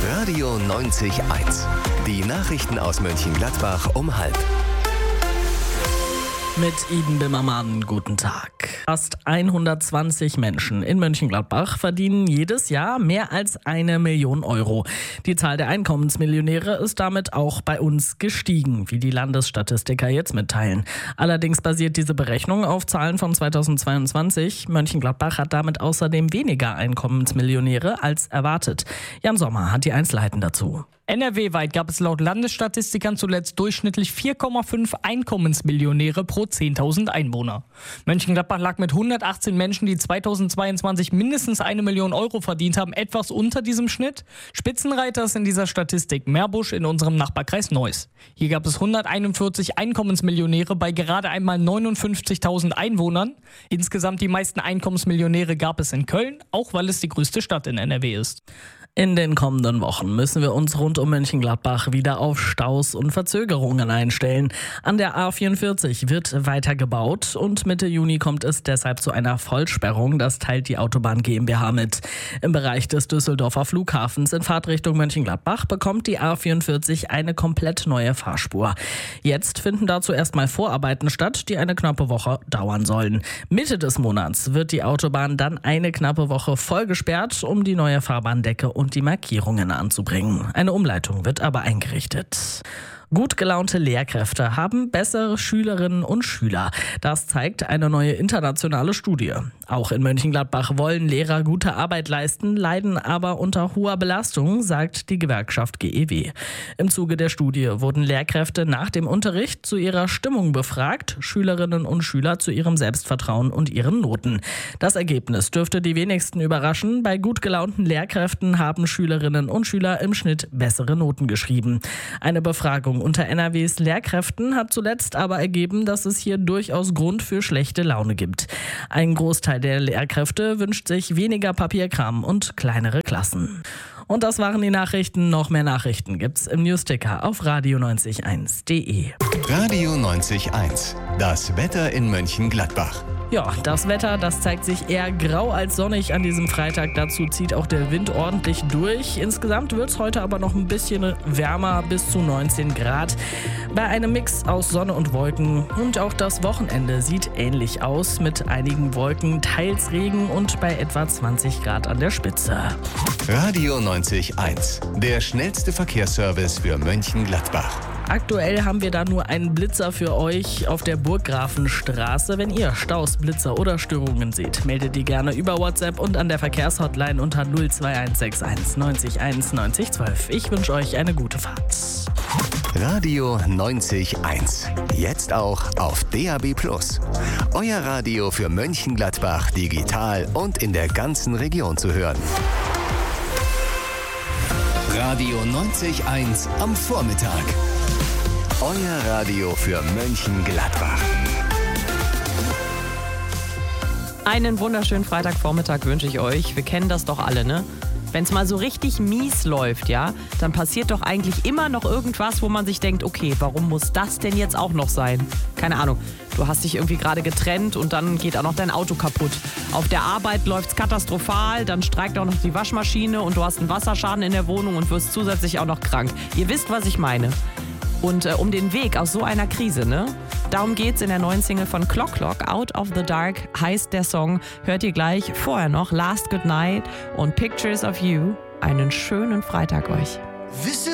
Radio 90.1. Die Nachrichten aus Mönchengladbach um 12:30. Mit Iden Bimmermann, guten Tag. Fast 120 Menschen in Mönchengladbach verdienen jedes Jahr mehr als 1 Million Euro. Die Zahl der Einkommensmillionäre ist damit auch bei uns gestiegen, wie die Landesstatistiker jetzt mitteilen. Allerdings basiert diese Berechnung auf Zahlen von 2022. Mönchengladbach hat damit außerdem weniger Einkommensmillionäre als erwartet. Jan Sommer hat die Einzelheiten dazu. NRW-weit gab es laut Landesstatistikern zuletzt durchschnittlich 4,5 Einkommensmillionäre pro 10.000 Einwohner. Mönchengladbach lag mit 118 Menschen, die 2022 mindestens 1 Million Euro verdient haben, etwas unter diesem Schnitt. Spitzenreiter ist in dieser Statistik Meerbusch in unserem Nachbarkreis Neuss. Hier gab es 141 Einkommensmillionäre bei gerade einmal 59.000 Einwohnern. Insgesamt die meisten Einkommensmillionäre gab es in Köln, auch weil es die größte Stadt in NRW ist. In den kommenden Wochen müssen wir uns rund um Mönchengladbach wieder auf Staus und Verzögerungen einstellen. An der A44 wird weiter gebaut und Mitte Juni kommt es deshalb zu einer Vollsperrung. Das teilt die Autobahn GmbH mit. Im Bereich des Düsseldorfer Flughafens in Fahrtrichtung Mönchengladbach bekommt die A44 eine komplett neue Fahrspur. Jetzt finden dazu erstmal Vorarbeiten statt, die eine knappe Woche dauern sollen. Mitte des Monats wird die Autobahn dann eine knappe Woche voll gesperrt, um die neue Fahrbahndecke und die Markierungen anzubringen. Eine Umleitung wird aber eingerichtet. Gut gelaunte Lehrkräfte haben bessere Schülerinnen und Schüler. Das zeigt eine neue internationale Studie. Auch in Mönchengladbach wollen Lehrer gute Arbeit leisten, leiden aber unter hoher Belastung, sagt die Gewerkschaft GEW. Im Zuge der Studie wurden Lehrkräfte nach dem Unterricht zu ihrer Stimmung befragt, Schülerinnen und Schüler zu ihrem Selbstvertrauen und ihren Noten. Das Ergebnis dürfte die wenigsten überraschen. Bei gut gelaunten Lehrkräften haben Schülerinnen und Schüler im Schnitt bessere Noten geschrieben. Eine Befragung unter NRWs Lehrkräften hat zuletzt aber ergeben, dass es hier durchaus Grund für schlechte Laune gibt. Ein Großteil der Lehrkräfte wünscht sich weniger Papierkram und kleinere Klassen. Und das waren die Nachrichten. Noch mehr Nachrichten gibt's im Newsticker auf radio901.de. Radio 90.1. Das Wetter in Mönchengladbach. Ja, das Wetter, das zeigt sich eher grau als sonnig an diesem Freitag. Dazu zieht auch der Wind ordentlich durch. Insgesamt wird es heute aber noch ein bisschen wärmer, bis zu 19 Grad. Bei einem Mix aus Sonne und Wolken. Und auch das Wochenende sieht ähnlich aus, mit einigen Wolken, teils Regen und bei etwa 20 Grad an der Spitze. Radio 90.1. Der schnellste Verkehrsservice für Mönchengladbach. Aktuell haben wir da nur einen Blitzer für euch auf der Burggrafenstraße. Wenn ihr Staus, Blitzer oder Störungen seht, meldet die gerne über WhatsApp und an der Verkehrshotline unter 02161 90 1 90 12. Ich wünsche euch eine gute Fahrt. Radio 90.1. Jetzt auch auf DAB+. Euer Radio für Mönchengladbach digital und in der ganzen Region zu hören. Radio 90.1 am Vormittag. Euer Radio für Mönchengladbach. Einen wunderschönen Freitagvormittag wünsche ich euch. Wir kennen das doch alle, ne? Wenn es mal so richtig mies läuft, ja, dann passiert doch eigentlich immer noch irgendwas, wo man sich denkt, okay, warum muss das denn jetzt auch noch sein? Keine Ahnung, du hast dich irgendwie gerade getrennt und dann geht auch noch dein Auto kaputt. Auf der Arbeit läuft's katastrophal, dann streikt auch noch die Waschmaschine und du hast einen Wasserschaden in der Wohnung und wirst zusätzlich auch noch krank. Ihr wisst, was ich meine. Und um den Weg aus so einer Krise, ne? Darum geht's in der neuen Single von Clock Clock, Out of the Dark heißt der Song. Hört ihr gleich, vorher noch Last Good Night und Pictures of You. Einen schönen Freitag euch.